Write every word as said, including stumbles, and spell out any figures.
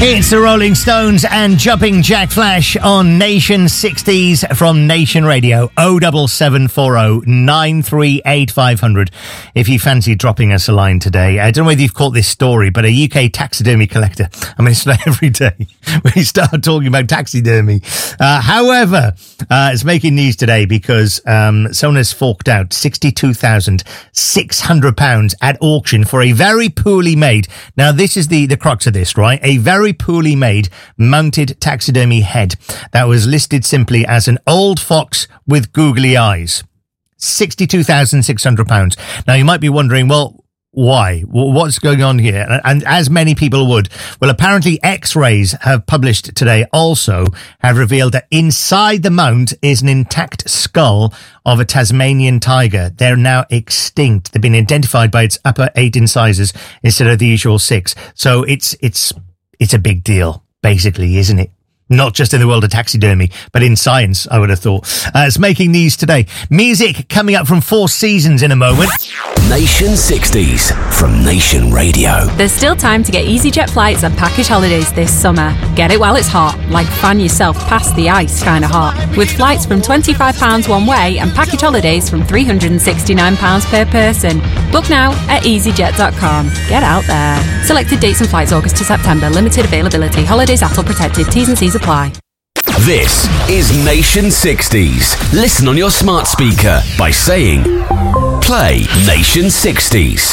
It's the Rolling Stones and Jumping Jack Flash on Nation sixties from Nation Radio. oh seven seven four oh nine three eight five hundred if you fancy dropping us a line today. I don't know whether you've caught this story, but a U K taxidermy collector, I mean, it's not every day we start talking about taxidermy. Uh, however, uh, it's making news today because um, someone has forked out sixty-two thousand six hundred pounds at auction for a very poorly made, now this is the, the crux of this, right? A very poorly made mounted taxidermy head that was listed simply as an old fox with googly eyes. sixty-two thousand six hundred pounds. Now you might be wondering, well, why? What's going on here? And as many people would, well, apparently X-rays have published today also have revealed that inside the mount is an intact skull of a Tasmanian tiger. They're now extinct. They've been identified by its upper eight incisors instead of the usual six. So it's, it's, it's a big deal, basically, isn't it? Not just in the world of taxidermy, but in science, I would have thought. Uh, it's making news today. Music coming up from Four Seasons in a moment. Nation sixties from Nation Radio. There's still time to get EasyJet flights and package holidays this summer. Get it while it's hot, like fan yourself past the ice kind of hot. With flights from twenty-five pounds one way and package holidays from three hundred sixty-nine pounds per person. Book now at easy jet dot com. Get out there. Selected dates and flights August to September. Limited availability. Holidays A T L protected. T's and C's apply. This is Nation sixties. Listen on your smart speaker by saying, play Nation sixties.